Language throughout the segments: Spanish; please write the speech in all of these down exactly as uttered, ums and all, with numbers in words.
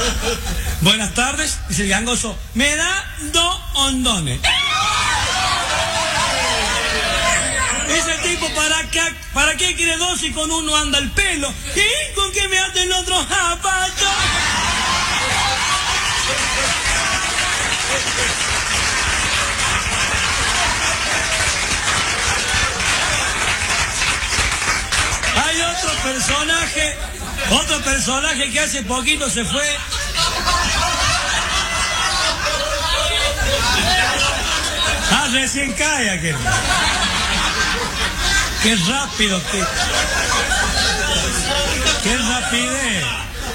Buenas tardes, dice el gangoso, me da dos ondones. Ese tipo, ¿para qué, ¿para qué quiere dos si con uno anda el pelo? ¿Y con qué me hace el otro zapato? Hay otro personaje, otro personaje que hace poquito se fue. Ah, recién cae aquel. Qué rápido, qué, qué rapidez.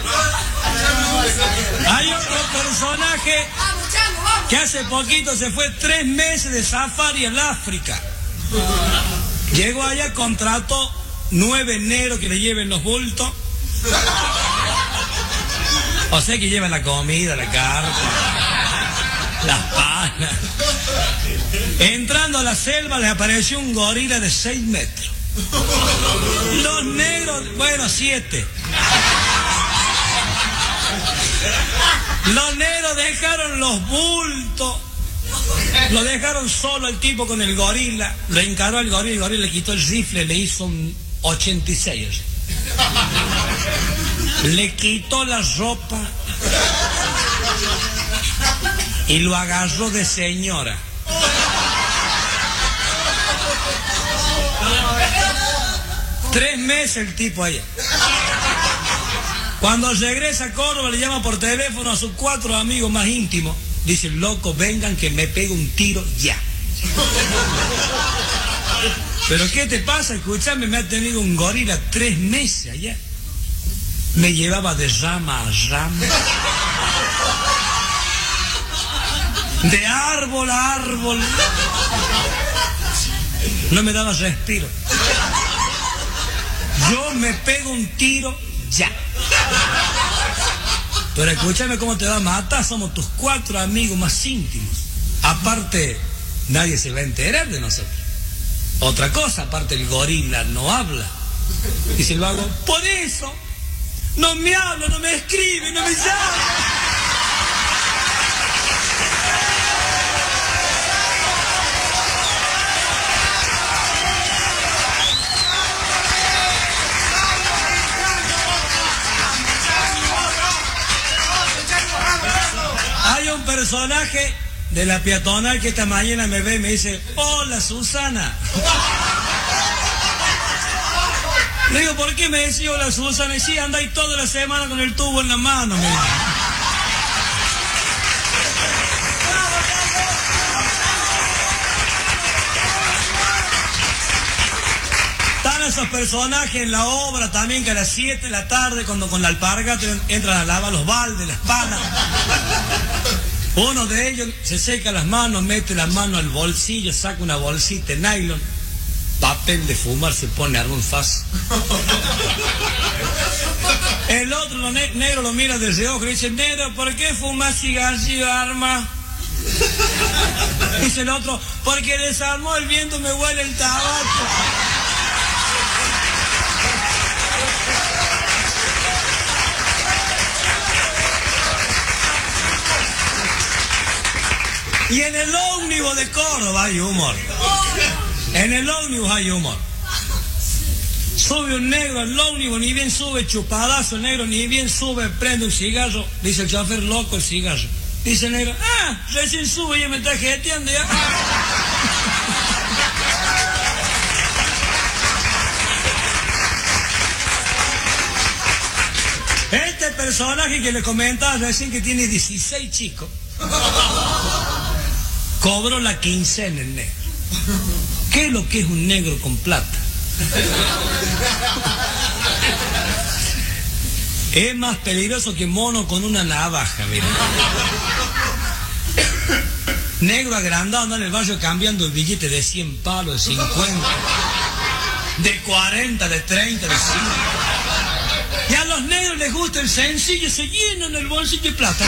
Hay otro personaje que hace poquito se fue tres meses de safari al África. Llegó allá, contrató nueve negros que le lleven los bultos. O sea que llevan la comida, la carne, las panas. Entrando a la selva les apareció un gorila de seis metros. Los negros, bueno, siete. Los negros dejaron los bultos, lo dejaron solo el tipo con el gorila, lo encaró al gorila, el gorila le quitó el rifle, le hizo un ochenta y seis. Le quitó la ropa y lo agarró de señora. Tres meses el tipo allá. Cuando regresa a Córdoba le llama por teléfono a sus cuatro amigos más íntimos. Dice, loco, vengan que me pego un tiro ya. ¿Pero qué te pasa? Escuchame, me ha tenido un gorila tres meses allá. Me llevaba de rama a rama. De árbol a árbol. No me daba respiro. Yo me pego un tiro ya. Pero escúchame cómo te va a matar. Somos tus cuatro amigos más íntimos. Aparte, nadie se va a enterar de nosotros. Otra cosa, aparte el gorila no habla. Dice el vago, por eso no me habla, no me escribe, no me llama. Hay un personaje de la peatonal que esta mañana me ve y me dice, hola Susana. Le digo, ¿por qué me decía hola Susana? Y sí, anda ahí toda la semana con el tubo en la mano. Me dice. Están esos personajes en la obra también que a las siete de la tarde, cuando con la alpargata entran a lavar los baldes, las palas. Uno de ellos se seca las manos, mete la mano al bolsillo, saca una bolsita de nylon, papel de fumar, se pone algún faz. El otro, lo ne negro, lo mira de reojo y dice, negro, ¿por qué fumas cigarrillo, arma? Dice el otro, porque desarmó el viento, me huele el tabaco. Y en el ómnibus de Córdoba hay humor. En el ómnibus hay humor. Sube un negro al ómnibus, ni bien sube, chupadazo el negro, ni bien sube, prende un cigarro. Dice el chofer, loco el cigarro. Dice el negro, ah, recién sube y ya me está jeteando ya. Este personaje que le comentaba recién que tiene dieciséis chicos. Cobró la quincena el negro. ¿Qué es lo que es un negro con plata? Es más peligroso que mono con una navaja, mira. Negro agrandado anda en el barrio cambiando el billete de cien palos, de cincuenta, de cuarenta, de treinta, de cinco. Y a los negros les gusta el sencillo, se llenan el bolsillo de plata.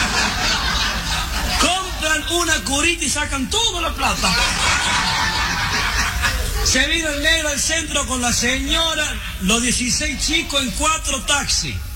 Compran una curita y sacan toda la plata. Se vino el negro al centro con la señora, los dieciséis chicos en cuatro taxis.